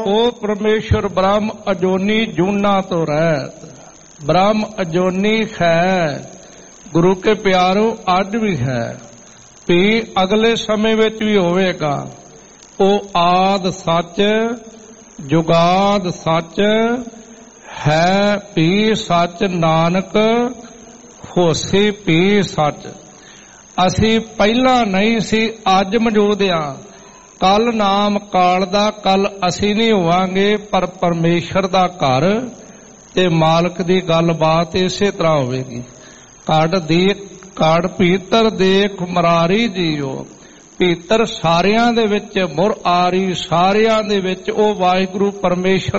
ਉਹ ਪਰਮੇਸ਼ਰ ਬ੍ਰਹਮ ਅਜੋਨੀ ਜੂਨਾ ਤੋਂ ਰਹਿਤ, ਬ੍ਰਹਮ ਅਜੋਨੀ ਹੈ, ਗੁਰੂ ਕੇ ਪਿਆਰੋ ਅੱਜ ਵੀ ਹੈ, ਵੀ ਅਗਲੇ ਸਮੇਂ ਵਿੱਚ ਵੀ ਹੋਵੇਗਾ। ਉਹ ਆਦ ਸੱਚ ਜੁਗਾਦ ਸੱਚ ਹੈ, ਵੀ ਸੱਚ ਨਾਨਕ ਹੋਸੀ ਵੀ ਸੱਚ। ਅਸੀਂ ਪਹਿਲਾਂ ਨਹੀਂ ਸੀ, ਅੱਜ ਮੌਜੂਦ ਹਾਂ। ਕੱਲ ਨਾਮ ਕਾਲ ਦਾ, ਕੱਲ ਅਸੀਂ ਨਹੀਂ ਹੋਵਾਂਗੇ, ਪਰ ਪਰਮੇਸ਼ਰ ਦਾ ਘਰ ਤੇ ਮਾਲਕ ਦੀ ਗੱਲਬਾਤ ਇਸੇ ਤਰ੍ਹਾਂ ਹੋਵੇਗੀ। ਘੜ ਭੀਤਰ ਦੇਖ ਮਰਾਰੀ ਜੀਓ, ਭੀਤਰ ਸਾਰਿਆਂ ਦੇ ਵਿੱਚ ਮੁਰ ਆਰੀ, ਸਾਰਿਆਂ ਦੇ ਵਿੱਚ ਉਹ ਵਾਹਿਗੁਰੂ ਪਰਮੇਸ਼ਰ